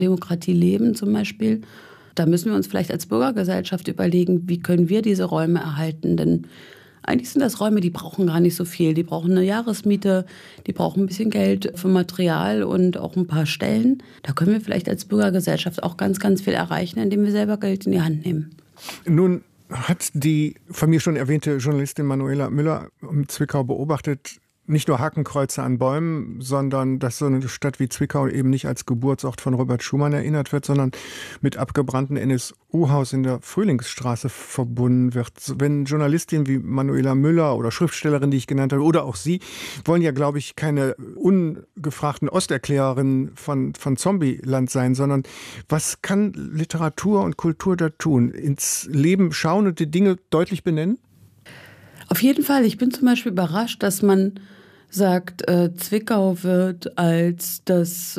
Demokratie leben zum Beispiel. Da müssen wir uns vielleicht als Bürgergesellschaft überlegen, wie können wir diese Räume erhalten, denn eigentlich sind das Räume, die brauchen gar nicht so viel. Die brauchen eine Jahresmiete, die brauchen ein bisschen Geld für Material und auch ein paar Stellen. Da können wir vielleicht als Bürgergesellschaft auch ganz, ganz viel erreichen, indem wir selber Geld in die Hand nehmen. Nun hat die von mir schon erwähnte Journalistin Manuela Müller in Zwickau beobachtet, nicht nur Hakenkreuze an Bäumen, sondern dass so eine Stadt wie Zwickau eben nicht als Geburtsort von Robert Schuman erinnert wird, sondern mit abgebrannten NSU-Haus in der Frühlingsstraße verbunden wird. Wenn Journalistinnen wie Manuela Müller oder Schriftstellerin, die ich genannt habe, oder auch Sie, wollen ja, glaube ich, keine ungefragten Osterklärerinnen von Zombieland sein, sondern was kann Literatur und Kultur da tun? Ins Leben schauen und die Dinge deutlich benennen? Auf jeden Fall. Ich bin zum Beispiel überrascht, dass man sagt, Zwickau wird als das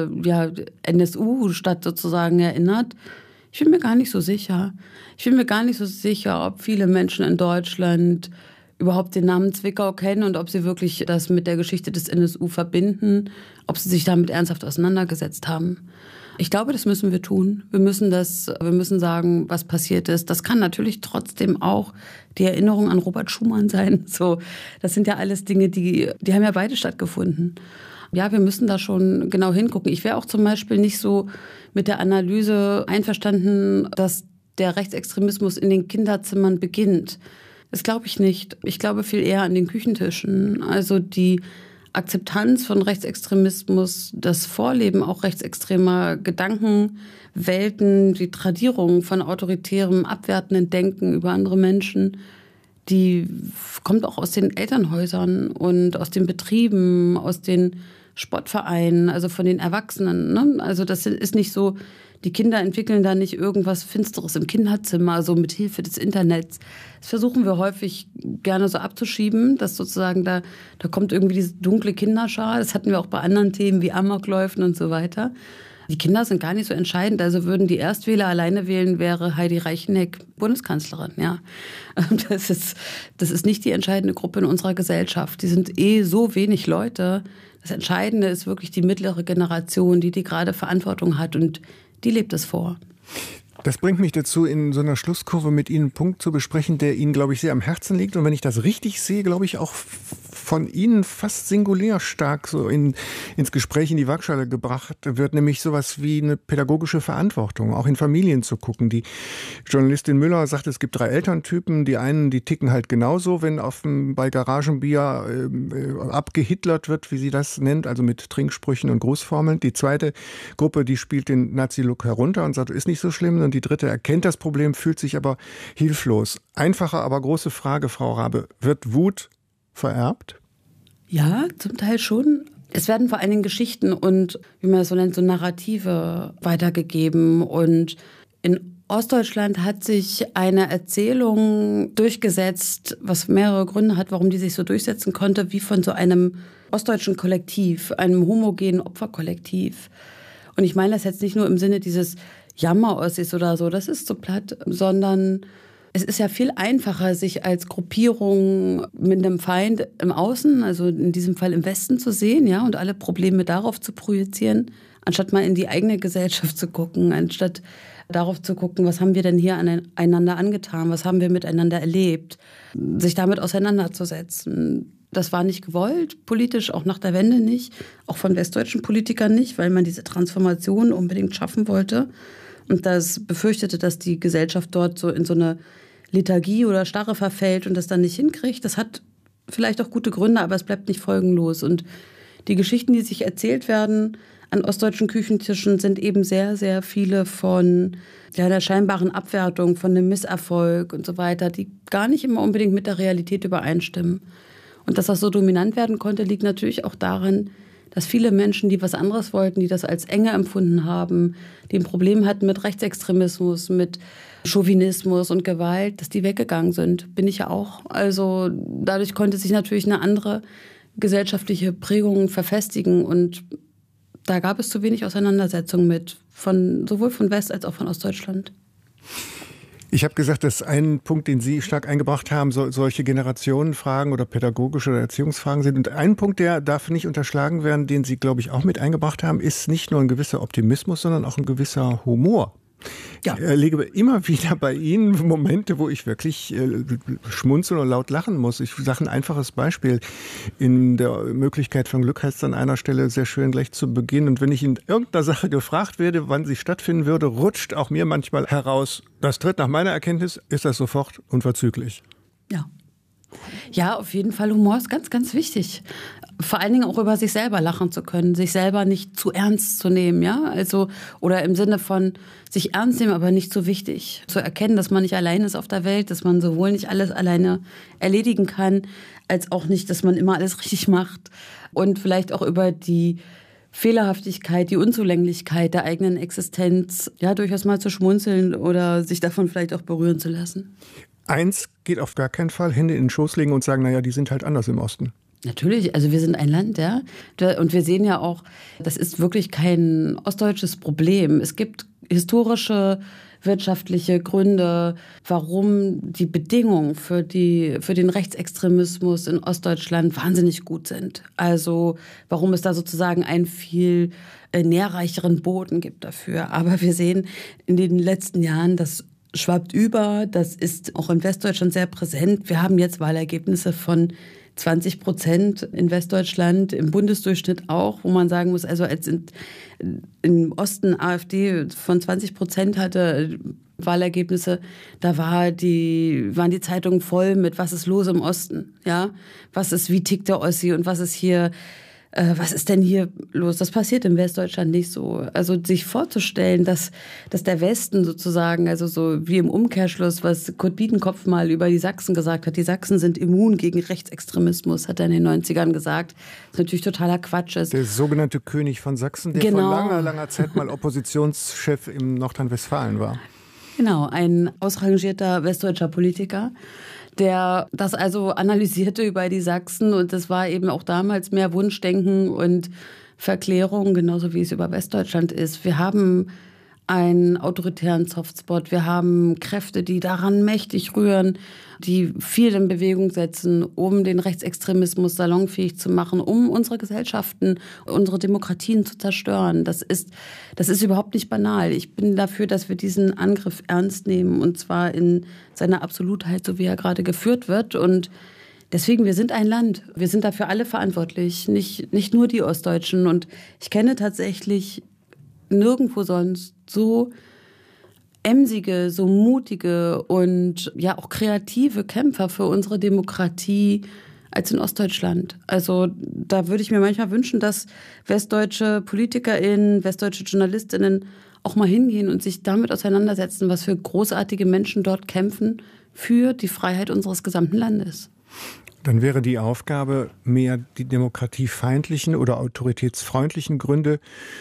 NSU-Stadt sozusagen erinnert. Ich bin mir gar nicht so sicher. Ich bin mir gar nicht so sicher, ob viele Menschen in Deutschland überhaupt den Namen Zwickau kennen und ob sie wirklich das mit der Geschichte des NSU verbinden, ob sie sich damit ernsthaft auseinandergesetzt haben. Ich glaube, das müssen wir tun. Wir müssen sagen, was passiert ist. Das kann natürlich trotzdem auch die Erinnerung an Robert Schuman sein. So, das sind ja alles Dinge, die haben ja beide stattgefunden. Ja, wir müssen da schon genau hingucken. Ich wäre auch zum Beispiel nicht so mit der Analyse einverstanden, dass der Rechtsextremismus in den Kinderzimmern beginnt. Das glaube ich nicht. Ich glaube viel eher an den Küchentischen. Also die Akzeptanz von Rechtsextremismus, das Vorleben auch rechtsextremer Gedankenwelten, die Tradierung von autoritärem, abwertenden Denken über andere Menschen, die kommt auch aus den Elternhäusern und aus den Betrieben, aus den Sportvereinen, also von den Erwachsenen. Ne? Also das ist nicht so, die Kinder entwickeln da nicht irgendwas Finsteres im Kinderzimmer, so mit Hilfe des Internets. Das versuchen wir häufig gerne so abzuschieben, dass sozusagen da kommt irgendwie diese dunkle Kinderschar. Das hatten wir auch bei anderen Themen wie Amokläufen und so weiter. Die Kinder sind gar nicht so entscheidend. Also würden die Erstwähler alleine wählen, wäre Heidi Reicheneck Bundeskanzlerin. Ja, das ist nicht die entscheidende Gruppe in unserer Gesellschaft. Die sind so wenig Leute. Das Entscheidende ist wirklich die mittlere Generation, die gerade Verantwortung hat und die lebt es vor. Das bringt mich dazu, in so einer Schlusskurve mit Ihnen einen Punkt zu besprechen, der Ihnen, glaube ich, sehr am Herzen liegt. Und wenn ich das richtig sehe, glaube ich, auch von Ihnen fast singulär stark so ins Gespräch in die Waagschale gebracht wird, nämlich sowas wie eine pädagogische Verantwortung, auch in Familien zu gucken. Die Journalistin Müller sagt, es gibt 3 Elterntypen. Die einen, die ticken halt genauso, wenn bei Garagenbier abgehitlert wird, wie sie das nennt, also mit Trinksprüchen und Grußformeln. Die zweite Gruppe, die spielt den Nazi-Look herunter und sagt, ist nicht so schlimm. Und die dritte erkennt das Problem, fühlt sich aber hilflos. Einfache, aber große Frage, Frau Raabe. Wird Wut vererbt? Ja, zum Teil schon. Es werden vor allen Dingen Geschichten und, wie man das so nennt, so Narrative weitergegeben. Und in Ostdeutschland hat sich eine Erzählung durchgesetzt, was mehrere Gründe hat, warum die sich so durchsetzen konnte, wie von so einem ostdeutschen Kollektiv, einem homogenen Opferkollektiv. Und ich meine das jetzt nicht nur im Sinne dieses Jammer-Ossis oder so, das ist so platt, sondern es ist ja viel einfacher, sich als Gruppierung mit einem Feind im Außen, also in diesem Fall im Westen zu sehen, ja, und alle Probleme darauf zu projizieren, anstatt mal in die eigene Gesellschaft zu gucken, anstatt darauf zu gucken, was haben wir denn hier einander angetan, was haben wir miteinander erlebt, sich damit auseinanderzusetzen. Das war nicht gewollt, politisch, auch nach der Wende nicht, auch von westdeutschen Politikern nicht, weil man diese Transformation unbedingt schaffen wollte und das befürchtete, dass die Gesellschaft dort so in so eine Lethargie oder Starre verfällt und das dann nicht hinkriegt. Das hat vielleicht auch gute Gründe, aber es bleibt nicht folgenlos. Und die Geschichten, die sich erzählt werden an ostdeutschen Küchentischen, sind eben sehr, sehr viele von der scheinbaren Abwertung, von dem Misserfolg und so weiter, die gar nicht immer unbedingt mit der Realität übereinstimmen. Und dass das so dominant werden konnte, liegt natürlich auch daran, dass viele Menschen, die was anderes wollten, die das als Enge empfunden haben, die ein Problem hatten mit Rechtsextremismus, mit Chauvinismus und Gewalt, dass die weggegangen sind. Bin ich ja auch. Also dadurch konnte sich natürlich eine andere gesellschaftliche Prägung verfestigen. Und da gab es zu wenig Auseinandersetzung mit, sowohl von West- als auch von Ostdeutschland. Ich habe gesagt, dass ein Punkt, den Sie stark eingebracht haben, solche Generationenfragen oder pädagogische oder Erziehungsfragen sind. Und ein Punkt, der darf nicht unterschlagen werden, den Sie, glaube ich, auch mit eingebracht haben, ist nicht nur ein gewisser Optimismus, sondern auch ein gewisser Humor. Ja. Ich erlebe immer wieder bei Ihnen Momente, wo ich wirklich schmunzeln und laut lachen muss. Ich sage ein einfaches Beispiel. In der Möglichkeit von Glück heißt es an einer Stelle sehr schön gleich zu Beginn. Und wenn ich in irgendeiner Sache gefragt werde, wann sie stattfinden würde, rutscht auch mir manchmal heraus, das tritt nach meiner Erkenntnis, ist das sofort unverzüglich. Ja. Ja, auf jeden Fall. Humor ist ganz, ganz wichtig. Vor allen Dingen auch über sich selber lachen zu können, sich selber nicht zu ernst zu nehmen, ja? Also, oder im Sinne von sich ernst nehmen, aber nicht so wichtig. Zu erkennen, dass man nicht allein ist auf der Welt, dass man sowohl nicht alles alleine erledigen kann, als auch nicht, dass man immer alles richtig macht. Und vielleicht auch über die Fehlerhaftigkeit, die Unzulänglichkeit der eigenen Existenz, ja, durchaus mal zu schmunzeln oder sich davon vielleicht auch berühren zu lassen. Eins geht auf gar keinen Fall, Hände in den Schoß legen und sagen, naja, die sind halt anders im Osten. Natürlich, also wir sind ein Land, ja. Und wir sehen ja auch, das ist wirklich kein ostdeutsches Problem. Es gibt historische, wirtschaftliche Gründe, warum die Bedingungen für den Rechtsextremismus in Ostdeutschland wahnsinnig gut sind. Also warum es da sozusagen einen viel nährreicheren Boden gibt dafür. Aber wir sehen in den letzten Jahren, dass schwappt über, das ist auch in Westdeutschland sehr präsent. Wir haben jetzt Wahlergebnisse von 20% in Westdeutschland, im Bundesdurchschnitt auch, wo man sagen muss, also als im Osten AfD von 20% hatte Wahlergebnisse, da waren die Zeitungen voll mit, was ist los im Osten, ja? Wie tickt der Ossi und was ist denn hier los? Das passiert in Westdeutschland nicht so. Also sich vorzustellen, dass der Westen sozusagen, also so wie im Umkehrschluss, was Kurt Biedenkopf mal über die Sachsen gesagt hat, die Sachsen sind immun gegen Rechtsextremismus, hat er in den 90ern gesagt. Das ist natürlich totaler Quatsch. Der sogenannte König von Sachsen, der vor langer, langer Zeit mal Oppositionschef im Nordrhein-Westfalen war. Genau, ein ausrangierter westdeutscher Politiker, der das also analysierte über die Sachsen. Und das war eben auch damals mehr Wunschdenken und Verklärung, genauso wie es über Westdeutschland ist. Wir haben einen autoritären Softspot. Wir haben Kräfte, die daran mächtig rühren, die viel in Bewegung setzen, um den Rechtsextremismus salonfähig zu machen, um unsere Gesellschaften, unsere Demokratien zu zerstören. Das ist überhaupt nicht banal. Ich bin dafür, dass wir diesen Angriff ernst nehmen, und zwar in seiner Absolutheit, so wie er gerade geführt wird. Und deswegen, wir sind ein Land. Wir sind dafür alle verantwortlich, nicht nur die Ostdeutschen. Und ich kenne tatsächlich nirgendwo sonst so emsige, so mutige und ja auch kreative Kämpfer für unsere Demokratie als in Ostdeutschland. Also da würde ich mir manchmal wünschen, dass westdeutsche PolitikerInnen, westdeutsche JournalistInnen auch mal hingehen und sich damit auseinandersetzen, was für großartige Menschen dort kämpfen für die Freiheit unseres gesamten Landes. Dann wäre die Aufgabe, mehr die demokratiefeindlichen oder autoritätsfreundlichen Gründe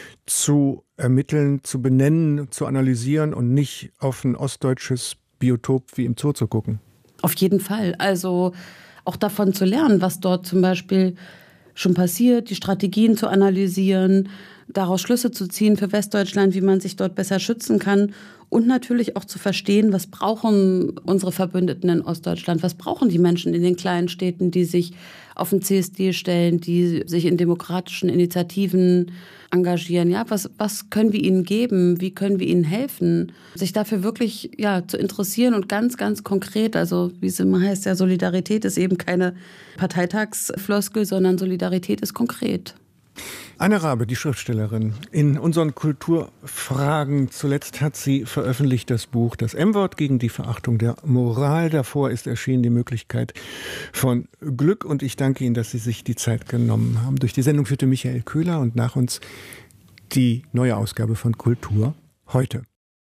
zu ermitteln, zu benennen, zu analysieren und nicht auf ein ostdeutsches Biotop wie im Zoo zu gucken. Auf jeden Fall. Also auch davon zu lernen, was dort zum Beispiel schon passiert, die Strategien zu analysieren, daraus Schlüsse zu ziehen für Westdeutschland, wie man sich dort besser schützen kann und natürlich auch zu verstehen, was brauchen unsere Verbündeten in Ostdeutschland, was brauchen die Menschen in den kleinen Städten, die sich auf den CSD stellen, die sich in demokratischen Initiativen engagieren. Ja, was können wir ihnen geben? Wie können wir ihnen helfen? Sich dafür wirklich zu interessieren und ganz, ganz konkret, also wie es immer heißt, ja, Solidarität ist eben keine Parteitagsfloskel, sondern Solidarität ist konkret. Anne Rabe, die Schriftstellerin, in unseren Kulturfragen zuletzt hat sie veröffentlicht das Buch Das M-Wort gegen die Verachtung der Moral. Davor ist erschienen die Möglichkeit von Glück, und ich danke Ihnen, dass Sie sich die Zeit genommen haben. Durch die Sendung führte Michael Köhler und nach uns die neue Ausgabe von Kultur heute.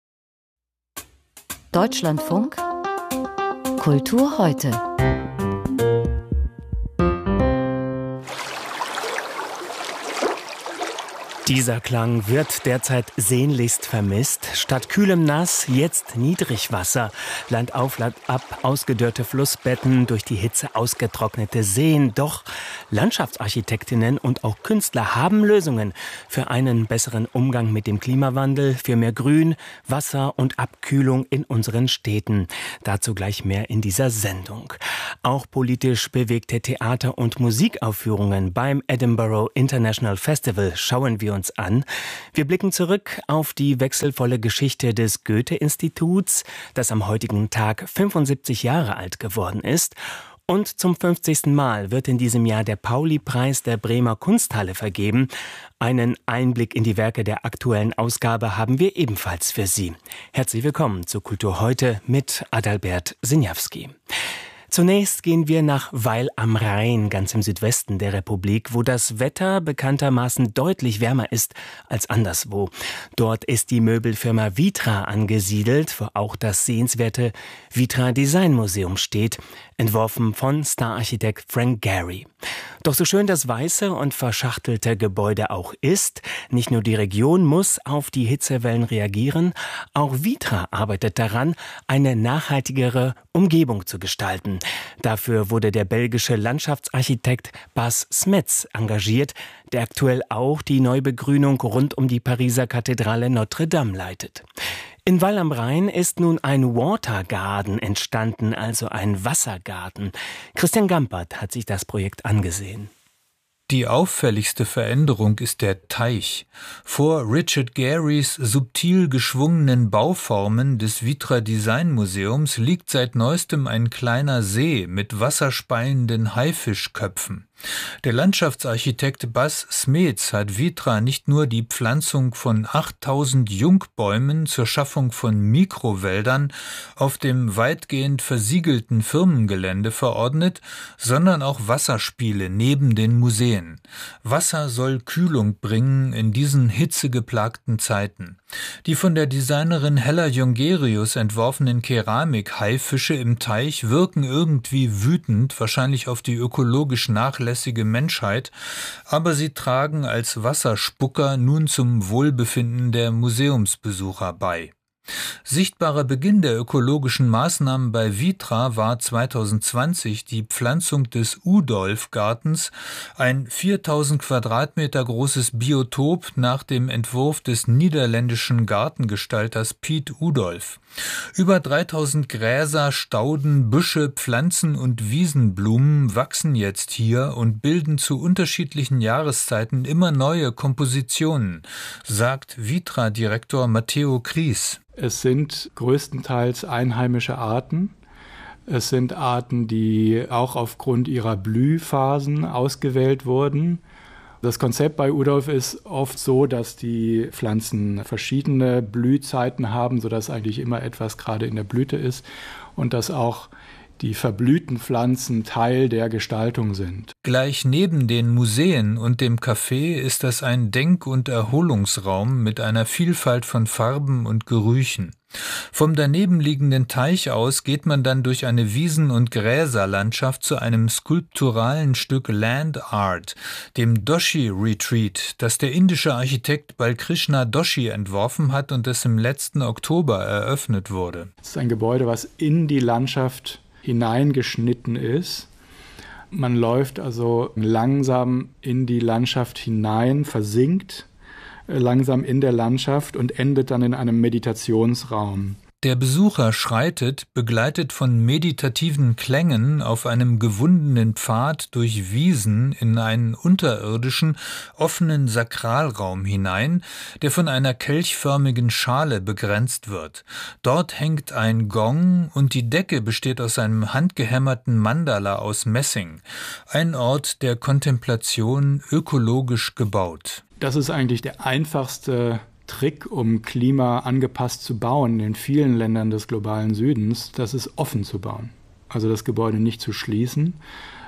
Deutschlandfunk Kultur heute. Dieser Klang wird derzeit sehnlichst vermisst. Statt kühlem Nass jetzt Niedrigwasser. Land auf, Land ab, ausgedörrte Flussbetten, durch die Hitze ausgetrocknete Seen. Doch Landschaftsarchitektinnen und auch Künstler haben Lösungen für einen besseren Umgang mit dem Klimawandel, für mehr Grün, Wasser und Abkühlung in unseren Städten. Dazu gleich mehr in dieser Sendung. Auch politisch bewegte Theater- und Musikaufführungen beim Edinburgh International Festival schauen wir uns an. Wir blicken zurück auf die wechselvolle Geschichte des Goethe-Instituts, das am heutigen Tag 75 Jahre alt geworden ist. Und zum 50. Mal wird in diesem Jahr der Pauli-Preis der Bremer Kunsthalle vergeben. Einen Einblick in die Werke der aktuellen Ausgabe haben wir ebenfalls für Sie. Herzlich willkommen zu Kultur heute mit Adalbert Sinjawski. Zunächst gehen wir nach Weil am Rhein, ganz im Südwesten der Republik, wo das Wetter bekanntermaßen deutlich wärmer ist als anderswo. Dort ist die Möbelfirma Vitra angesiedelt, wo auch das sehenswerte Vitra Design Museum steht, entworfen von Stararchitekt Frank Gehry. Doch so schön das weiße und verschachtelte Gebäude auch ist, nicht nur die Region muss auf die Hitzewellen reagieren, auch Vitra arbeitet daran, eine nachhaltigere Umgebung zu gestalten. Dafür wurde der belgische Landschaftsarchitekt Bas Smets engagiert, der aktuell auch die Neubegrünung rund um die Pariser Kathedrale Notre Dame leitet. In Weil am Rhein ist nun ein Watergarden entstanden, also ein Wassergarten. Christian Gampert hat sich das Projekt angesehen. Die auffälligste Veränderung ist der Teich. Vor Richard Gehrys subtil geschwungenen Bauformen des Vitra Design Museums liegt seit neuestem ein kleiner See mit wasserspeienden Haifischköpfen. Der Landschaftsarchitekt Bas Smets hat Vitra nicht nur die Pflanzung von 8000 Jungbäumen zur Schaffung von Mikrowäldern auf dem weitgehend versiegelten Firmengelände verordnet, sondern auch Wasserspiele neben den Museen. Wasser soll Kühlung bringen in diesen hitzegeplagten Zeiten. Die von der Designerin Hella Jongerius entworfenen Keramik-Haifische im Teich wirken irgendwie wütend, wahrscheinlich auf die ökologisch nachlässige Menschheit, aber sie tragen als Wasserspucker nun zum Wohlbefinden der Museumsbesucher bei. Sichtbarer Beginn der ökologischen Maßnahmen bei Vitra war 2020 die Pflanzung des Udolf-Gartens, ein 4000 Quadratmeter großes Biotop nach dem Entwurf des niederländischen Gartengestalters Piet Udolf. Über 3000 Gräser, Stauden, Büsche, Pflanzen und Wiesenblumen wachsen jetzt hier und bilden zu unterschiedlichen Jahreszeiten immer neue Kompositionen, sagt Vitra-Direktor Matteo Kries. Es sind größtenteils einheimische Arten. Es sind Arten, die auch aufgrund ihrer Blühphasen ausgewählt wurden. Das Konzept bei Udolf ist oft so, dass die Pflanzen verschiedene Blühzeiten haben, sodass eigentlich immer etwas gerade in der Blüte ist und dass auch die verblühten Pflanzen Teil der Gestaltung sind. Gleich neben den Museen und dem Café ist das ein Denk- und Erholungsraum mit einer Vielfalt von Farben und Gerüchen. Vom danebenliegenden Teich aus geht man dann durch eine Wiesen- und Gräserlandschaft zu einem skulpturalen Stück Land Art, dem Doshi Retreat, das der indische Architekt Balkrishna Doshi entworfen hat und das im letzten Oktober eröffnet wurde. Es ist ein Gebäude, was in die Landschaft hineingeschnitten ist. Man läuft also langsam in die Landschaft hinein, versinkt langsam in der Landschaft und endet dann in einem Meditationsraum. Der Besucher schreitet, begleitet von meditativen Klängen, auf einem gewundenen Pfad durch Wiesen in einen unterirdischen, offenen Sakralraum hinein, der von einer kelchförmigen Schale begrenzt wird. Dort hängt ein Gong und die Decke besteht aus einem handgehämmerten Mandala aus Messing. Ein Ort der Kontemplation, ökologisch gebaut. Das ist eigentlich der einfachste Trick, um Klima angepasst zu bauen in vielen Ländern des globalen Südens, das ist offen zu bauen. Also das Gebäude nicht zu schließen,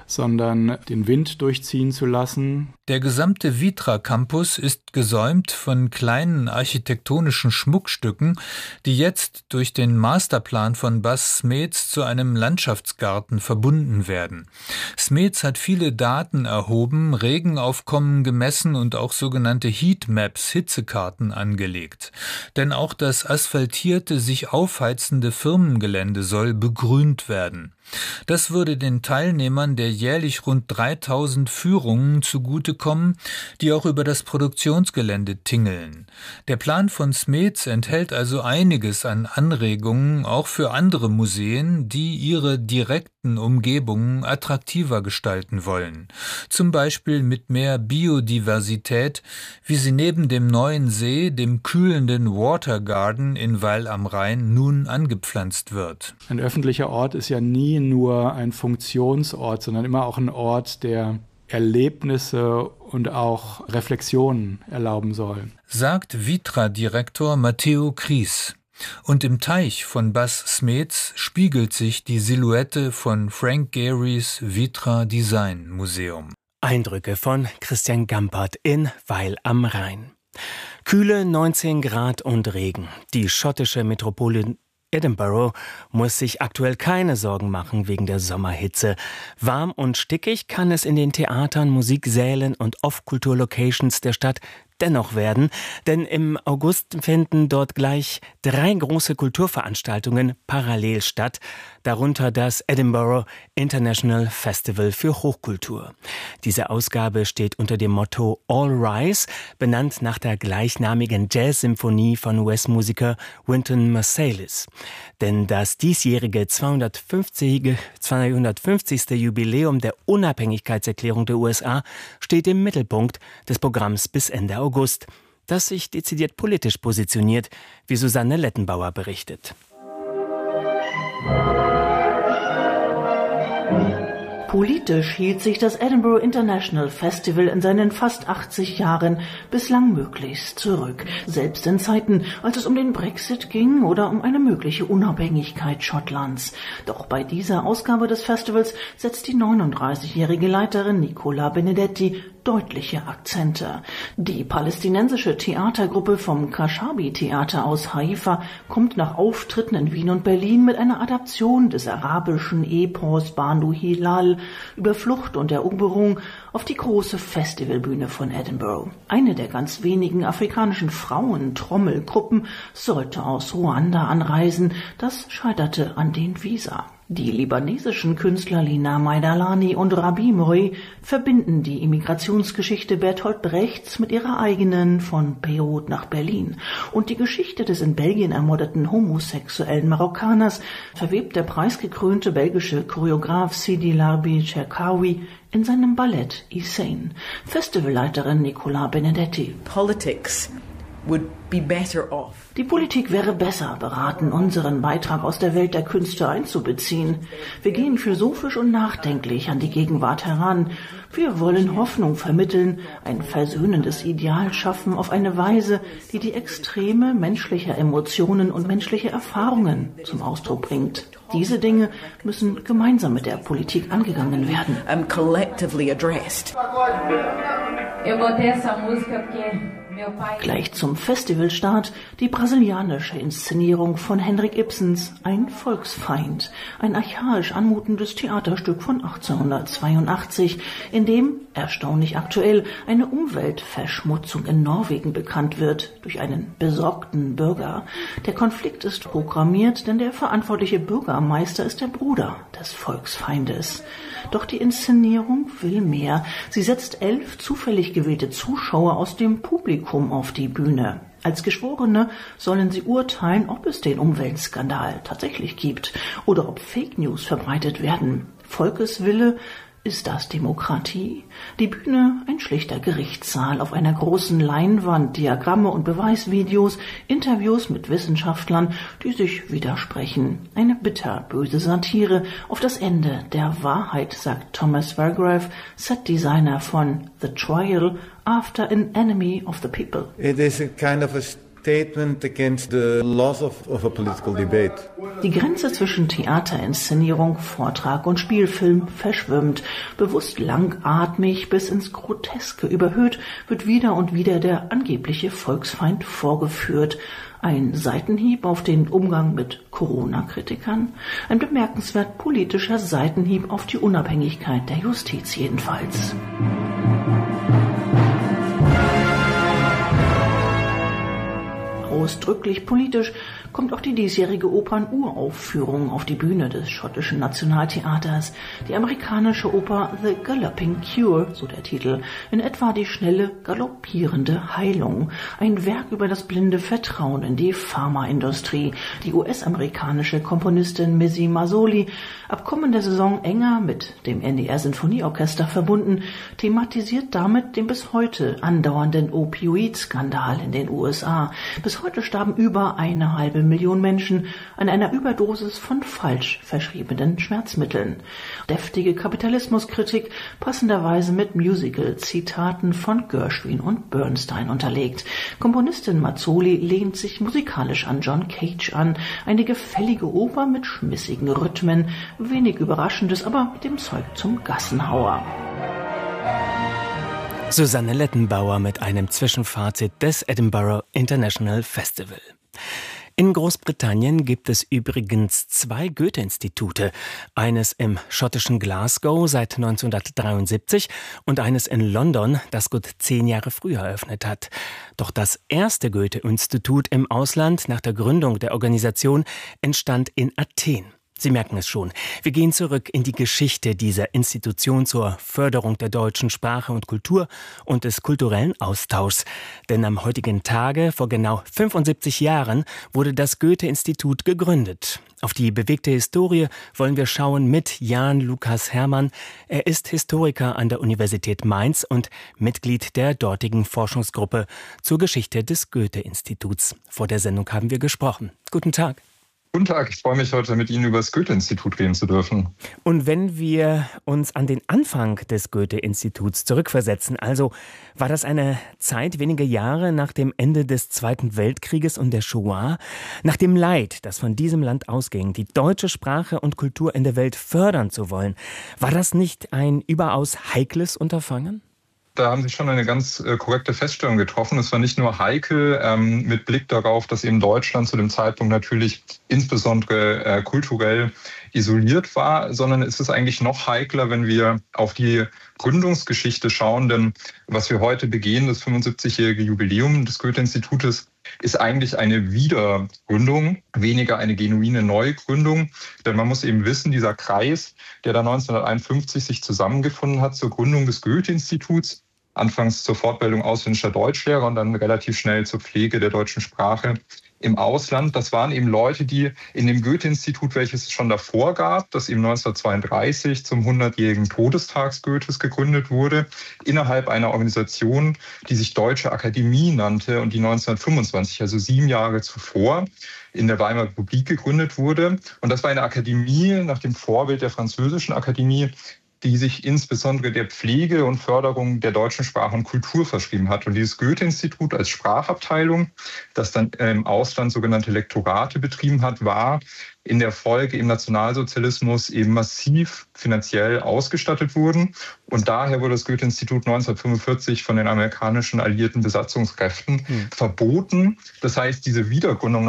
sondern den Wind durchziehen zu lassen. Der gesamte Vitra Campus ist gesäumt von kleinen architektonischen Schmuckstücken, die jetzt durch den Masterplan von Bas Smeets zu einem Landschaftsgarten verbunden werden. Smeets hat viele Daten erhoben, Regenaufkommen gemessen und auch sogenannte Heatmaps, Hitzekarten, angelegt. Denn auch das asphaltierte, sich aufheizende Firmengelände soll begrünt werden. Das würde den Teilnehmern der jährlich rund 3000 Führungen zugutekommen, die auch über das Produktionsgelände tingeln. Der Plan von Smeets enthält also einiges an Anregungen, auch für andere Museen, die ihre direkten Umgebungen attraktiver gestalten wollen. Zum Beispiel mit mehr Biodiversität, wie sie neben dem neuen See, dem kühlenden Water Garden in Weil am Rhein, nun angepflanzt wird. Ein öffentlicher Ort ist ja nie nur ein Funktionsort, sondern immer auch ein Ort, der Erlebnisse und auch Reflexionen erlauben soll. Sagt Vitra-Direktor Matteo Kries. Und im Teich von Bas Smeets spiegelt sich die Silhouette von Frank Gehry's Vitra Design Museum. Eindrücke von Christian Gampert in Weil am Rhein. Kühle 19 Grad und Regen. Die schottische Metropole Edinburgh muss sich aktuell keine Sorgen machen wegen der Sommerhitze. Warm und stickig kann es in den Theatern, Musiksälen und Off-Kultur-Locations der Stadt dennoch werden, denn im August finden dort gleich 3 große Kulturveranstaltungen parallel statt, darunter das Edinburgh International Festival für Hochkultur. Diese Ausgabe steht unter dem Motto All Rise, benannt nach der gleichnamigen Jazz-Symphonie von US-Musiker Wynton Marsalis. Denn das diesjährige 250. Jubiläum der Unabhängigkeitserklärung der USA steht im Mittelpunkt des Programms bis Ende August, das sich dezidiert politisch positioniert, wie Susanne Lettenbauer berichtet. Politisch hielt sich das Edinburgh International Festival in seinen fast 80 Jahren bislang möglichst zurück. Selbst in Zeiten, als es um den Brexit ging oder um eine mögliche Unabhängigkeit Schottlands. Doch bei dieser Ausgabe des Festivals setzt die 39-jährige Leiterin Nicola Benedetti deutliche Akzente. Die palästinensische Theatergruppe vom Kashabi-Theater aus Haifa kommt nach Auftritten in Wien und Berlin mit einer Adaption des arabischen Epos Banu Hilal über Flucht und Eroberung auf die große Festivalbühne von Edinburgh. Eine der ganz wenigen afrikanischen Frauen-Trommelgruppen sollte aus Ruanda anreisen. Das scheiterte an den Visa. Die libanesischen Künstler Lina Maidalani und Rabi Mori verbinden die Immigrationsgeschichte Bertolt Brechts mit ihrer eigenen von Beirut nach Berlin. Und die Geschichte des in Belgien ermordeten homosexuellen Marokkaners verwebt der preisgekrönte belgische Choreograf Sidi Larbi Cherkaoui in seinem Ballett Hussein. Festivalleiterin Nicola Benedetti. Die Politik wäre besser beraten, unseren Beitrag aus der Welt der Künste einzubeziehen. Wir gehen philosophisch und nachdenklich an die Gegenwart heran. Wir wollen Hoffnung vermitteln, ein versöhnendes Ideal schaffen auf eine Weise, die die Extreme menschlicher Emotionen und menschliche Erfahrungen zum Ausdruck bringt. Diese Dinge müssen gemeinsam mit der Politik angegangen werden. Gleich zum Festivalstart die brasilianische Inszenierung von Henrik Ibsens Ein Volksfeind, ein archaisch anmutendes Theaterstück von 1882, in dem, erstaunlich aktuell, eine Umweltverschmutzung in Norwegen bekannt wird durch einen besorgten Bürger. Der Konflikt ist programmiert, denn der verantwortliche Bürgermeister ist der Bruder des Volksfeindes. Doch die Inszenierung will mehr. Sie setzt 11 zufällig gewählte Zuschauer aus dem Publikum auf die Bühne. Als Geschworene sollen sie urteilen, ob es den Umweltskandal tatsächlich gibt oder ob Fake News verbreitet werden. Volkeswille, ist das Demokratie? Die Bühne, ein schlichter Gerichtssaal auf einer großen Leinwand, Diagramme und Beweisvideos, Interviews mit Wissenschaftlern, die sich widersprechen. Eine bitterböse Satire auf das Ende der Wahrheit, sagt Thomas Vergrave, Setdesigner von The Trial, After an Enemy of the People. It is a kind of a statement against the loss of a political debate. Die Grenze zwischen Theaterinszenierung, Vortrag und Spielfilm verschwimmt. Bewusst langatmig bis ins Groteske überhöht wird wieder und wieder der angebliche Volksfeind vorgeführt. Ein Seitenhieb auf den Umgang mit Corona-Kritikern? Ein bemerkenswert politischer Seitenhieb auf die Unabhängigkeit der Justiz jedenfalls. Ausdrücklich politisch kommt auch die diesjährige Opern-Uraufführung auf die Bühne des schottischen Nationaltheaters. Die amerikanische Oper The Galloping Cure, so der Titel, in etwa die schnelle, galoppierende Heilung. Ein Werk über das blinde Vertrauen in die Pharmaindustrie. Die US-amerikanische Komponistin Missy Mazzoli, ab kommender Saison enger mit dem NDR-Sinfonieorchester verbunden, thematisiert damit den bis heute andauernden Opioid-Skandal in den USA. Bis heute starben über 1,5 Million Menschen an einer Überdosis von falsch verschriebenen Schmerzmitteln. Deftige Kapitalismuskritik, passenderweise mit Musical-Zitaten von Gershwin und Bernstein unterlegt. Komponistin Mazzoli lehnt sich musikalisch an John Cage an. Eine gefällige Oper mit schmissigen Rhythmen, wenig Überraschendes, aber mit dem Zeug zum Gassenhauer. Susanne Lettenbauer mit einem Zwischenfazit des Edinburgh International Festival. In Großbritannien gibt es übrigens 2 Goethe-Institute. Eines im schottischen Glasgow seit 1973 und eines in London, das gut 10 Jahre früher eröffnet hat. Doch das erste Goethe-Institut im Ausland nach der Gründung der Organisation entstand in Athen. Sie merken es schon. Wir gehen zurück in die Geschichte dieser Institution zur Förderung der deutschen Sprache und Kultur und des kulturellen Austauschs. Denn am heutigen Tage, vor genau 75 Jahren, wurde das Goethe-Institut gegründet. Auf die bewegte Historie wollen wir schauen mit Jan Lukas Herrmann. Er ist Historiker an der Universität Mainz und Mitglied der dortigen Forschungsgruppe zur Geschichte des Goethe-Instituts. Vor der Sendung haben wir gesprochen. Guten Tag. Guten Tag, ich freue mich heute mit Ihnen über das Goethe-Institut reden zu dürfen. Und wenn wir uns an den Anfang des Goethe-Instituts zurückversetzen, also war das eine Zeit wenige Jahre nach dem Ende des Zweiten Weltkrieges und der Shoah, nach dem Leid, das von diesem Land ausging, die deutsche Sprache und Kultur in der Welt fördern zu wollen, war das nicht ein überaus heikles Unterfangen? Da haben Sie schon eine ganz korrekte Feststellung getroffen. Es war nicht nur heikel mit Blick darauf, dass eben Deutschland zu dem Zeitpunkt natürlich insbesondere kulturell isoliert war, sondern es ist eigentlich noch heikler, wenn wir auf die Gründungsgeschichte schauen. Denn was wir heute begehen, das 75-jährige Jubiläum des Goethe-Institutes, ist eigentlich eine Wiedergründung, weniger eine genuine Neugründung. Denn man muss eben wissen, dieser Kreis, der da 1951 sich zusammengefunden hat zur Gründung des Goethe-Instituts, anfangs zur Fortbildung ausländischer Deutschlehrer und dann relativ schnell zur Pflege der deutschen Sprache im Ausland. Das waren eben Leute, die in dem Goethe-Institut, welches es schon davor gab, das eben 1932 zum 100-jährigen Todestag Goethes gegründet wurde, innerhalb einer Organisation, die sich Deutsche Akademie nannte und die 1925, also 7 Jahre zuvor, in der Weimarer Republik gegründet wurde. Und das war eine Akademie nach dem Vorbild der Französischen Akademie, die sich insbesondere der Pflege und Förderung der deutschen Sprache und Kultur verschrieben hat. Und dieses Goethe-Institut als Sprachabteilung, das dann im Ausland sogenannte Lektorate betrieben hat, war in der Folge im Nationalsozialismus eben massiv finanziell ausgestattet wurden. Und daher wurde das Goethe-Institut 1945 von den amerikanischen alliierten Besatzungskräften verboten. Das heißt, diese Wiedergründung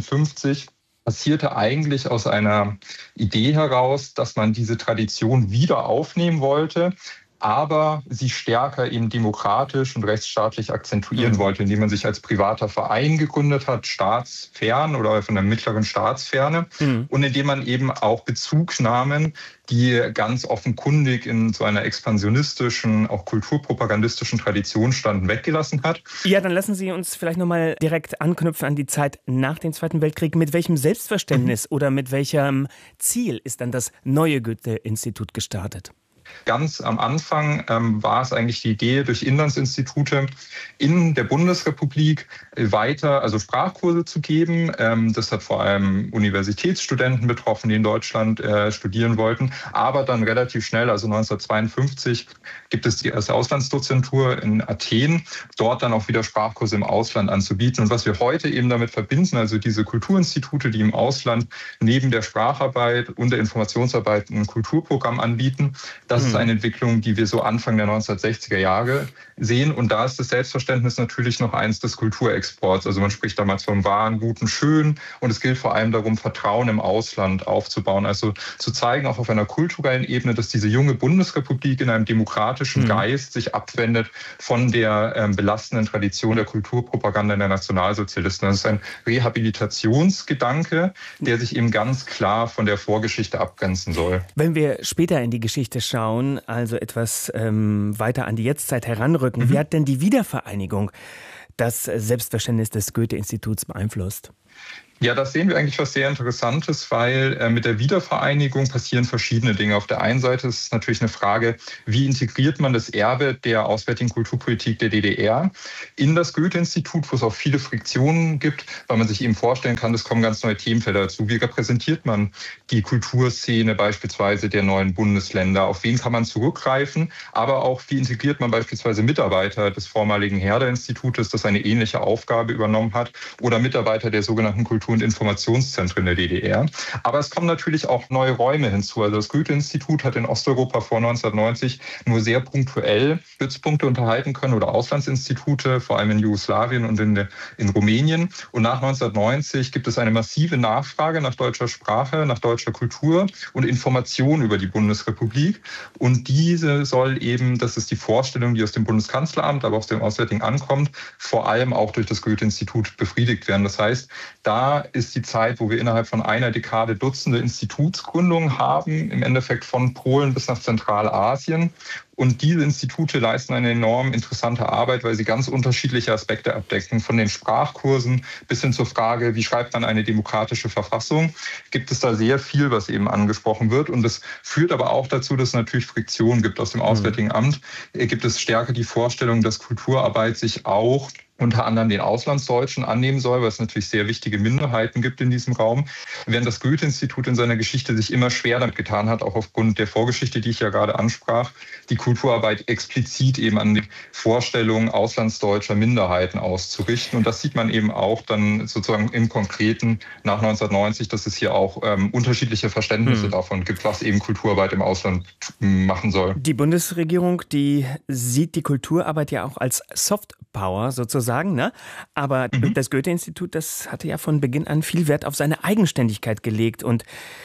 1951 passierte eigentlich aus einer Idee heraus, dass man diese Tradition wieder aufnehmen wollte, aber sie stärker eben demokratisch und rechtsstaatlich akzentuieren wollte, indem man sich als privater Verein gegründet hat, staatsfern oder von der mittleren Staatsferne, und indem man eben auch Bezugnahmen, die ganz offenkundig in so einer expansionistischen, auch kulturpropagandistischen Tradition standen, weggelassen hat. Ja, dann lassen Sie uns vielleicht nochmal direkt anknüpfen an die Zeit nach dem Zweiten Weltkrieg. Mit welchem Selbstverständnis oder mit welchem Ziel ist dann das neue Goethe-Institut gestartet? Ganz am Anfang war es eigentlich die Idee, durch Inlandsinstitute in der Bundesrepublik weiter, also Sprachkurse zu geben. Das hat vor allem Universitätsstudenten betroffen, die in Deutschland studieren wollten. Aber dann relativ schnell, also 1952, gibt es die erste Auslandsdozentur in Athen, dort dann auch wieder Sprachkurse im Ausland anzubieten. Und was wir heute eben damit verbinden, also diese Kulturinstitute, die im Ausland neben der Spracharbeit und der Informationsarbeit ein Kulturprogramm anbieten, das ist eine Entwicklung, die wir so Anfang der 1960er Jahre sehen. Und da ist das Selbstverständnis natürlich noch eins des Kulturexports. Also man spricht damals vom wahren, guten, schön. Und es gilt vor allem darum, Vertrauen im Ausland aufzubauen. Also zu zeigen, auch auf einer kulturellen Ebene, dass diese junge Bundesrepublik in einem demokratischen Geist sich abwendet von der belastenden Tradition der Kulturpropaganda der Nationalsozialisten. Das ist ein Rehabilitationsgedanke, der sich eben ganz klar von der Vorgeschichte abgrenzen soll. Wenn wir später in die Geschichte schauen, also etwas weiter an die Jetztzeit heranrücken, wie hat denn die Wiedervereinigung das Selbstverständnis des Goethe-Instituts beeinflusst? Ja, das sehen wir eigentlich was sehr Interessantes, weil mit der Wiedervereinigung passieren verschiedene Dinge. Auf der einen Seite ist es natürlich eine Frage, wie integriert man das Erbe der auswärtigen Kulturpolitik der DDR in das Goethe-Institut, wo es auch viele Friktionen gibt, weil man sich eben vorstellen kann, es kommen ganz neue Themenfelder dazu. Wie repräsentiert man die Kulturszene beispielsweise der neuen Bundesländer? Auf wen kann man zurückgreifen? Aber auch, wie integriert man beispielsweise Mitarbeiter des vormaligen Herder-Institutes, das eine ähnliche Aufgabe übernommen hat, oder Mitarbeiter der sogenannten Kultur- und Informationszentren der DDR. Aber es kommen natürlich auch neue Räume hinzu. Also das Goethe-Institut hat in Osteuropa vor 1990 nur sehr punktuell Stützpunkte unterhalten können oder Auslandsinstitute, vor allem in Jugoslawien und in Rumänien. Und nach 1990 gibt es eine massive Nachfrage nach deutscher Sprache, nach deutscher Kultur und Information über die Bundesrepublik. Und diese soll eben, das ist die Vorstellung, die aus dem Bundeskanzleramt, aber aus dem Auswärtigen ankommt, vor allem auch durch das Goethe-Institut befriedigt werden. Das heißt, da ist die Zeit, wo wir innerhalb von einer Dekade Dutzende Institutsgründungen haben, im Endeffekt von Polen bis nach Zentralasien. Und diese Institute leisten eine enorm interessante Arbeit, weil sie ganz unterschiedliche Aspekte abdecken. Von den Sprachkursen bis hin zur Frage, wie schreibt man eine demokratische Verfassung, gibt es da sehr viel, was eben angesprochen wird. Und das führt aber auch dazu, dass es natürlich Friktionen gibt. Aus dem Auswärtigen Amt gibt es stärker die Vorstellung, dass Kulturarbeit sich auch unter anderem den Auslandsdeutschen annehmen soll, weil es natürlich sehr wichtige Minderheiten gibt in diesem Raum. Während das Goethe-Institut in seiner Geschichte sich immer schwer damit getan hat, auch aufgrund der Vorgeschichte, die ich ja gerade ansprach, die Kulturarbeit explizit eben an die Vorstellungen auslandsdeutscher Minderheiten auszurichten. Und das sieht man eben auch dann sozusagen im Konkreten nach 1990, dass es hier auch unterschiedliche Verständnisse davon gibt, was eben Kulturarbeit im Ausland machen soll. Die Bundesregierung, die sieht die Kulturarbeit ja auch als Softpower sozusagen. Ne? Aber das Goethe-Institut, das hatte ja von Beginn an viel Wert auf seine Eigenständigkeit gelegt und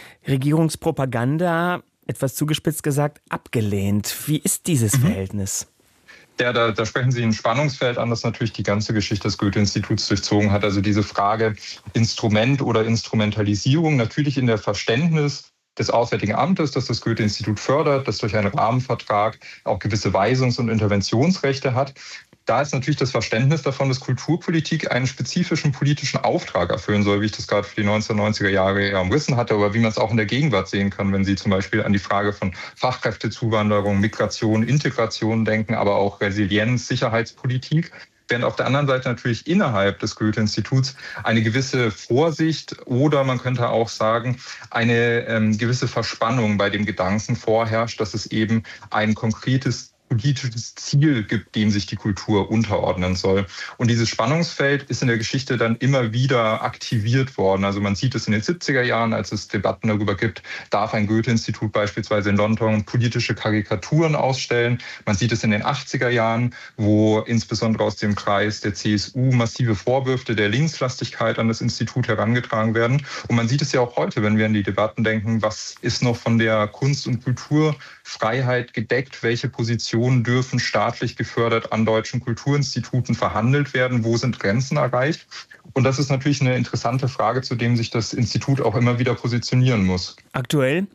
Regierungspropaganda, etwas zugespitzt gesagt, abgelehnt. Wie ist dieses Verhältnis? Ja, da sprechen Sie ein Spannungsfeld an, das natürlich die ganze Geschichte des Goethe-Instituts durchzogen hat. Also diese Frage Instrument oder Instrumentalisierung, natürlich in der Verständnis des Auswärtigen Amtes, das das Goethe-Institut fördert, das durch einen Rahmenvertrag auch gewisse Weisungs- und Interventionsrechte hat. Da ist natürlich das Verständnis davon, dass Kulturpolitik einen spezifischen politischen Auftrag erfüllen soll, wie ich das gerade für die 1990er Jahre ja umrissen hatte, aber wie man es auch in der Gegenwart sehen kann, wenn Sie zum Beispiel an die Frage von Fachkräftezuwanderung, Migration, Integration denken, aber auch Resilienz, Sicherheitspolitik. Während auf der anderen Seite natürlich innerhalb des Goethe-Instituts eine gewisse Vorsicht oder man könnte auch sagen, eine gewisse Verspannung bei dem Gedanken vorherrscht, dass es eben ein konkretes politisches Ziel gibt, dem sich die Kultur unterordnen soll. Und dieses Spannungsfeld ist in der Geschichte dann immer wieder aktiviert worden. Also man sieht es in den 70er Jahren, als es Debatten darüber gibt, darf ein Goethe-Institut beispielsweise in London politische Karikaturen ausstellen. Man sieht es in den 80er Jahren, wo insbesondere aus dem Kreis der CSU massive Vorwürfe der Linkslastigkeit an das Institut herangetragen werden. Und man sieht es ja auch heute, wenn wir an die Debatten denken, was ist noch von der Kunst- und Kulturfreiheit gedeckt, welche Positionen dürfen staatlich gefördert an deutschen Kulturinstituten verhandelt werden, wo sind Grenzen erreicht? Und das ist natürlich eine interessante Frage, zu dem sich das Institut auch immer wieder positionieren muss. Aktuell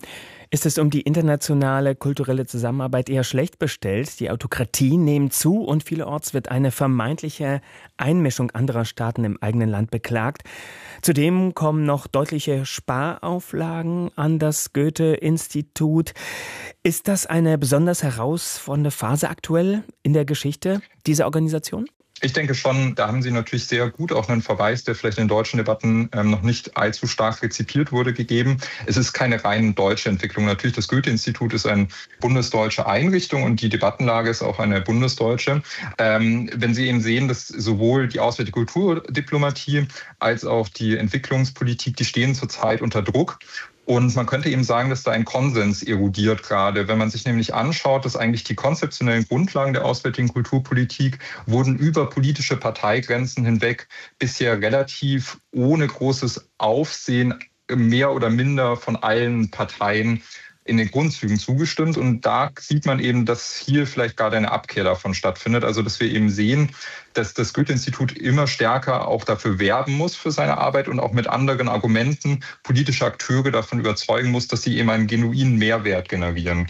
Ist es um die internationale kulturelle Zusammenarbeit eher schlecht bestellt? Die Autokratien nehmen zu und vielerorts wird eine vermeintliche Einmischung anderer Staaten im eigenen Land beklagt. Zudem kommen noch deutliche Sparauflagen an das Goethe-Institut. Ist das eine besonders herausfordernde Phase aktuell in der Geschichte dieser Organisation? Ich denke schon, da haben Sie natürlich sehr gut auch einen Verweis, der vielleicht in deutschen Debatten noch nicht allzu stark rezipiert wurde, gegeben. Es ist keine rein deutsche Entwicklung. Natürlich, das Goethe-Institut ist eine bundesdeutsche Einrichtung und die Debattenlage ist auch eine bundesdeutsche. Wenn Sie eben sehen, dass sowohl die auswärtige Kulturdiplomatie als auch die Entwicklungspolitik, die stehen zurzeit unter Druck. Und man könnte eben sagen, dass da ein Konsens erodiert gerade. Wenn man sich nämlich anschaut, dass eigentlich die konzeptionellen Grundlagen der auswärtigen Kulturpolitik wurden über politische Parteigrenzen hinweg bisher relativ ohne großes Aufsehen mehr oder minder von allen Parteien in den Grundzügen zugestimmt. Und da sieht man eben, dass hier vielleicht gerade eine Abkehr davon stattfindet. Also dass wir eben sehen, dass das Goethe-Institut immer stärker auch dafür werben muss für seine Arbeit und auch mit anderen Argumenten politische Akteure davon überzeugen muss, dass sie eben einen genuinen Mehrwert generieren.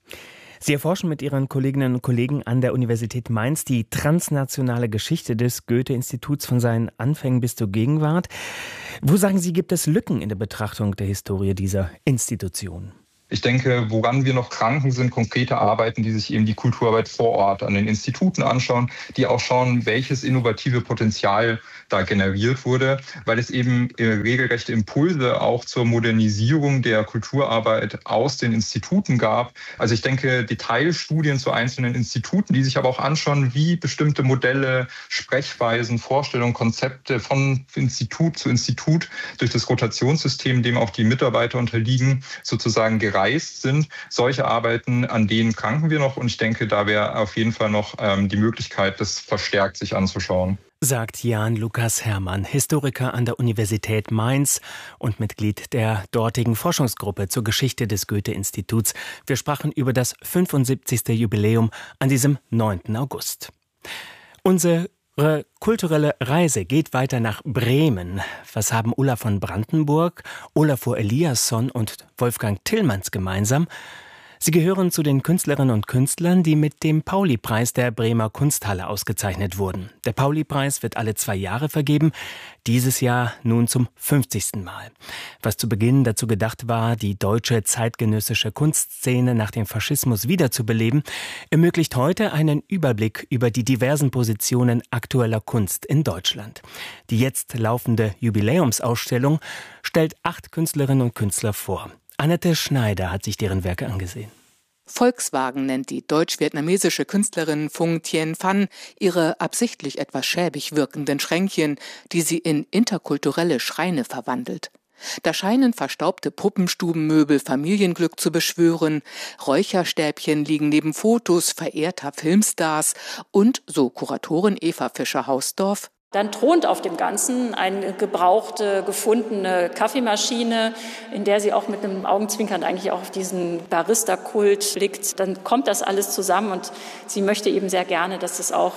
Sie erforschen mit Ihren Kolleginnen und Kollegen an der Universität Mainz die transnationale Geschichte des Goethe-Instituts von seinen Anfängen bis zur Gegenwart. Wo, sagen Sie, gibt es Lücken in der Betrachtung der Historie dieser Institution? Ich denke, woran wir noch kranken, sind konkrete Arbeiten, die sich eben die Kulturarbeit vor Ort an den Instituten anschauen, die auch schauen, welches innovative Potenzial da generiert wurde, weil es eben regelrechte Impulse auch zur Modernisierung der Kulturarbeit aus den Instituten gab. Also ich denke, Detailstudien zu einzelnen Instituten, die sich aber auch anschauen, wie bestimmte Modelle, Sprechweisen, Vorstellungen, Konzepte von Institut zu Institut durch das Rotationssystem, dem auch die Mitarbeiter unterliegen, sozusagen gereist sind. Solche Arbeiten, an denen kranken wir noch und ich denke, da wäre auf jeden Fall noch die Möglichkeit, das verstärkt sich anzuschauen. Sagt Jan Lukas Herrmann, Historiker an der Universität Mainz und Mitglied der dortigen Forschungsgruppe zur Geschichte des Goethe-Instituts. Wir sprachen über das 75. Jubiläum an diesem 9. August. Unsere kulturelle Reise geht weiter nach Bremen. Was haben Ulla von Brandenburg, Olafur Eliasson und Wolfgang Tillmanns gemeinsam? Sie gehören zu den Künstlerinnen und Künstlern, die mit dem Pauli-Preis der Bremer Kunsthalle ausgezeichnet wurden. Der Pauli-Preis wird alle 2 Jahre vergeben, dieses Jahr nun zum 50. Mal. Was zu Beginn dazu gedacht war, die deutsche zeitgenössische Kunstszene nach dem Faschismus wiederzubeleben, ermöglicht heute einen Überblick über die diversen Positionen aktueller Kunst in Deutschland. Die jetzt laufende Jubiläumsausstellung stellt 8 Künstlerinnen und Künstler vor. Annette Schneider hat sich deren Werke angesehen. Volkswagen nennt die deutsch-vietnamesische Künstlerin Phung Thien Phan ihre absichtlich etwas schäbig wirkenden Schränkchen, die sie in interkulturelle Schreine verwandelt. Da scheinen verstaubte Puppenstubenmöbel Familienglück zu beschwören, Räucherstäbchen liegen neben Fotos verehrter Filmstars und, so Kuratorin Eva Fischer-Hausdorf, dann thront auf dem Ganzen eine gebrauchte, gefundene Kaffeemaschine, in der sie auch mit einem Augenzwinkern eigentlich auch auf diesen Barista-Kult blickt. Dann kommt das alles zusammen und sie möchte eben sehr gerne, dass das auch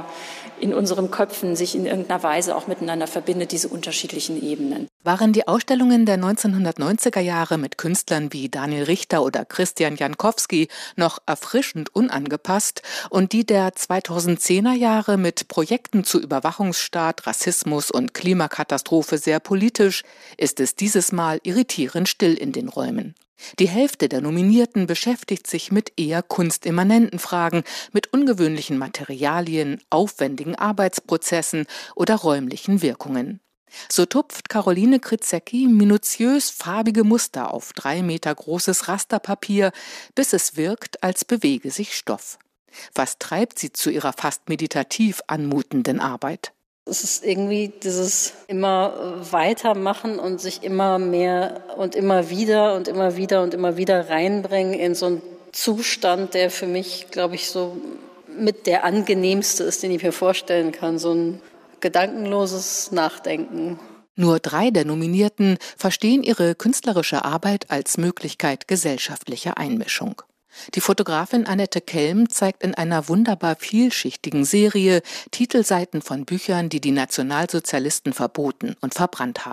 in unseren Köpfen sich in irgendeiner Weise auch miteinander verbindet, diese unterschiedlichen Ebenen. Waren die Ausstellungen der 1990er Jahre mit Künstlern wie Daniel Richter oder Christian Jankowski noch erfrischend unangepasst und die der 2010er Jahre mit Projekten zu Überwachungsstaat, Rassismus und Klimakatastrophe sehr politisch, ist es dieses Mal irritierend still in den Räumen. Die Hälfte der Nominierten beschäftigt sich mit eher kunstimmanenten Fragen, mit ungewöhnlichen Materialien, aufwendigen Arbeitsprozessen oder räumlichen Wirkungen. So tupft Caroline Kritzecki minutiös farbige Muster auf 3 Meter großes Rasterpapier, bis es wirkt, als bewege sich Stoff. Was treibt sie zu ihrer fast meditativ anmutenden Arbeit? Es ist irgendwie dieses immer weitermachen und sich immer mehr und immer wieder und immer wieder und immer wieder reinbringen in so einen Zustand, der für mich, glaube ich, so mit der angenehmste ist, den ich mir vorstellen kann. So ein gedankenloses Nachdenken. Nur 3 der Nominierten verstehen ihre künstlerische Arbeit als Möglichkeit gesellschaftlicher Einmischung. Die Fotografin Annette Kelm zeigt in einer wunderbar vielschichtigen Serie Titelseiten von Büchern, die die Nationalsozialisten verboten und verbrannt haben.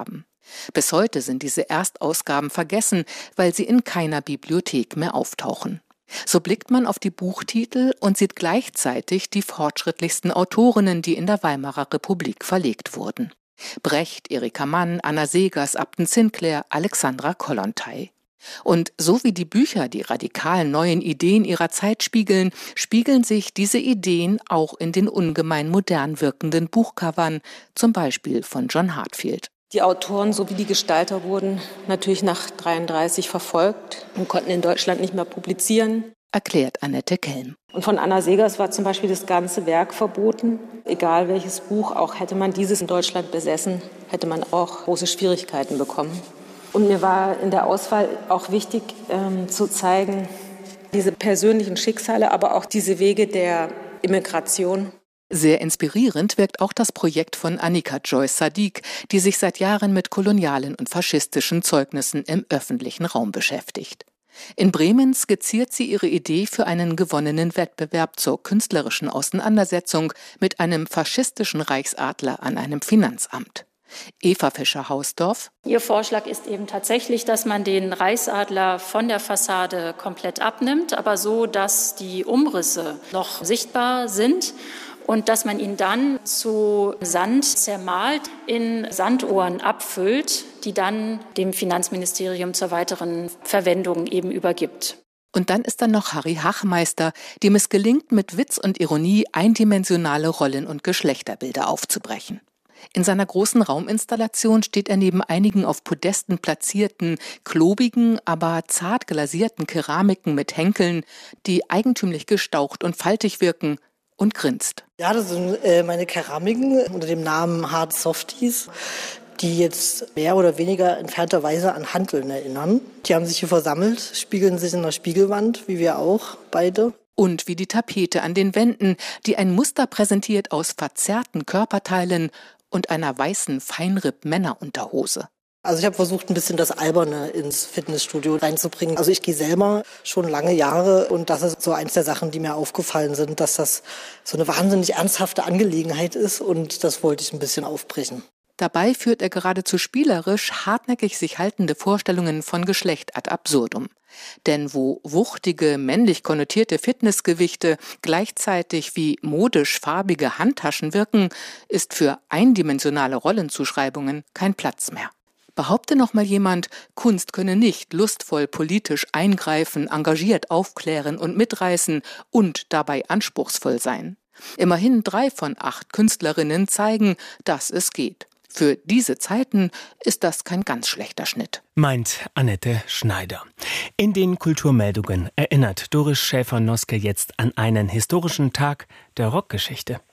Bis heute sind diese Erstausgaben vergessen, weil sie in keiner Bibliothek mehr auftauchen. So blickt man auf die Buchtitel und sieht gleichzeitig die fortschrittlichsten Autorinnen, die in der Weimarer Republik verlegt wurden. Brecht, Erika Mann, Anna Segers, Upton Sinclair, Alexandra Kollontai. Und so wie die Bücher die radikalen neuen Ideen ihrer Zeit spiegeln, spiegeln sich diese Ideen auch in den ungemein modern wirkenden Buchcovern, zum Beispiel von John Heartfield. Die Autoren sowie die Gestalter wurden natürlich nach 1933 verfolgt und konnten in Deutschland nicht mehr publizieren, erklärt Annette Kelm. Und von Anna Segers war zum Beispiel das ganze Werk verboten. Egal welches Buch, auch hätte man dieses in Deutschland besessen, hätte man auch große Schwierigkeiten bekommen. Und mir war in der Auswahl auch wichtig zu zeigen, diese persönlichen Schicksale, aber auch diese Wege der Immigration. Sehr inspirierend wirkt auch das Projekt von Annika Joyce Sadiq, die sich seit Jahren mit kolonialen und faschistischen Zeugnissen im öffentlichen Raum beschäftigt. In Bremen skizziert sie ihre Idee für einen gewonnenen Wettbewerb zur künstlerischen Auseinandersetzung mit einem faschistischen Reichsadler an einem Finanzamt. Eva Fischer-Hausdorf. Ihr Vorschlag ist eben tatsächlich, dass man den Reichsadler von der Fassade komplett abnimmt, aber so, dass die Umrisse noch sichtbar sind. Und dass man ihn dann zu Sand zermalt, in Sanduhren abfüllt, die dann dem Finanzministerium zur weiteren Verwendung eben übergibt. Und dann ist da noch Harry Hachmeister, dem es gelingt, mit Witz und Ironie eindimensionale Rollen- und Geschlechterbilder aufzubrechen. In seiner großen Rauminstallation steht er neben einigen auf Podesten platzierten, klobigen, aber zart glasierten Keramiken mit Henkeln, die eigentümlich gestaucht und faltig wirken, und grinst. Ja, das sind meine Keramiken unter dem Namen Hard Softies, die jetzt mehr oder weniger entfernterweise an Hanteln erinnern. Die haben sich hier versammelt, spiegeln sich in der Spiegelwand, wie wir auch beide. Und wie die Tapete an den Wänden, die ein Muster präsentiert aus verzerrten Körperteilen und einer weißen Feinripp-Männerunterhose. Also ich habe versucht, ein bisschen das Alberne ins Fitnessstudio reinzubringen. Also ich gehe selber schon lange Jahre und das ist so eins der Sachen, die mir aufgefallen sind, dass das so eine wahnsinnig ernsthafte Angelegenheit ist und das wollte ich ein bisschen aufbrechen. Dabei führt er geradezu spielerisch hartnäckig sich haltende Vorstellungen von Geschlecht ad absurdum. Denn wo wuchtige, männlich konnotierte Fitnessgewichte gleichzeitig wie modisch farbige Handtaschen wirken, ist für eindimensionale Rollenzuschreibungen kein Platz mehr. Behaupte noch mal jemand, Kunst könne nicht lustvoll politisch eingreifen, engagiert aufklären und mitreißen und dabei anspruchsvoll sein. Immerhin 3 von 8 Künstlerinnen zeigen, dass es geht. Für diese Zeiten ist das kein ganz schlechter Schnitt. Meint Annette Schneider. In den Kulturmeldungen erinnert Doris Schäfer-Noske jetzt an einen historischen Tag der Rockgeschichte.